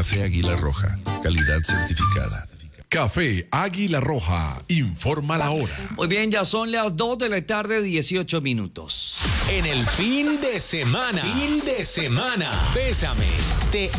Café Águila Roja, calidad certificada. Café Águila Roja, informa la hora. Muy bien, ya son las 2 de la tarde, 18 minutos. En el fin de semana, Bésame, te